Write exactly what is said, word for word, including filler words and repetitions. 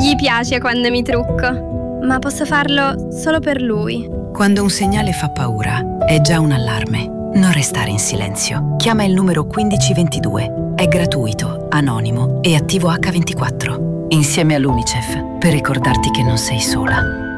Gli piace quando mi trucco, ma posso farlo solo per lui. Quando un segnale fa paura, è già un allarme. Non restare in silenzio. Chiama il numero quindici ventidue. È gratuito, anonimo e attivo acca ventiquattro. Insieme all'UNICEF, per ricordarti che non sei sola.